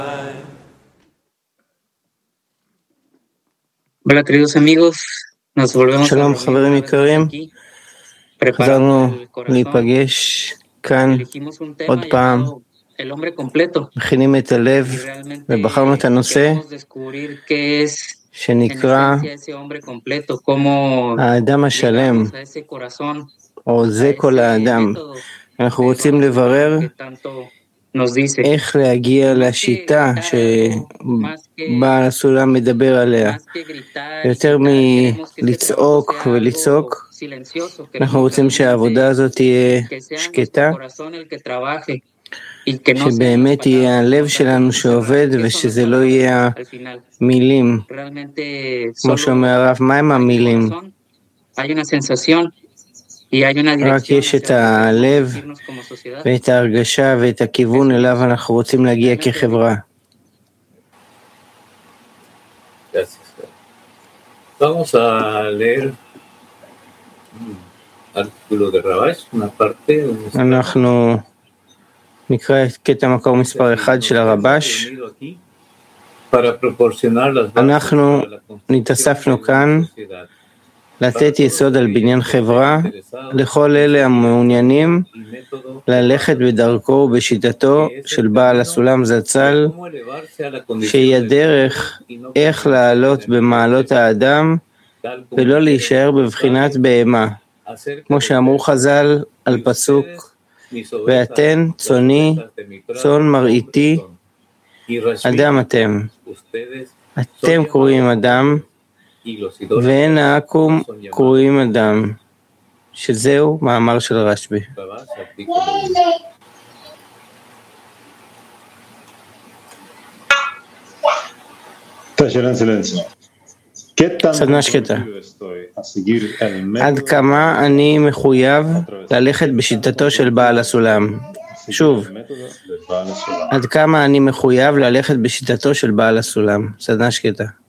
Hola queridos amigos, nos volvemos a שלום reunir חברים una vez יקרים, más aquí, preparando חזרנו el corazón. להיפגש כאן Elegimos un tema עוד פעם, llamado el hombre completo מכינים את הלב y realmente ובחרנו את הנושא queremos descubrir qué es en שנקרא esencia ese hombre completo, cómo האדם השלם, llegamos a ese corazón, או a זה כל ese האדם. método אנחנו del רוצים Baal לברר Shem que tanto nos dice, איך להגיע más que לשיטה gritar algo, más שבעל הסולם מדבר עליה. que gritar y יותר quitar, queremos que este trabajo מלצעוק sea algo ולצעוק, silencioso, אנחנו queremos רוצים שהעבודה realmente הזאת תהיה que sea nuestro שקטה, corazón el que trabaje y que no sean las שבאמת יהיה palabras, הלב no שלנו tratemos de שעובד cerrar, ¿qué son las ושזה לא palabras יהיה al final? מילים. Realmente כמו שאומר solo הרב, מהם hay un המילים? corazón, hay una sensación y hay una רק dirección יש hacia את donde queremos הלב dirigirnos como sociedad. ואת ההרגשה ואת הכיוון אליו אנחנו רוצים להגיע Realmente כחברה. Gracias. Vamos a leer un artículo de Rabash, una parte. אנחנו נקרא את קטע מקור מספר 1 של הרבש. אנחנו נתאספנו כאן לתת יסוד על בניין חברה לכל אלה המעוניינים ללכת בדרכו ובשיטתו של בעל הסולם זצ"ל, שהיא הדרך איך לעלות במעלות האדם ולא להישאר בבחינת בהמה, כמו שאמרו חז"ל על פסוק ואתן צאני צאן מרעיתי אדם אתם קרואים אדם ואין העכו"ם קרואים אדם, שזהו מאמר של רשב"י. סדנה שקטה. עד כמה אני מחויב ללכת בשיטתו של בעל הסולם? שוב, עד כמה אני מחויב ללכת בשיטתו של בעל הסולם? סדנה שקטה.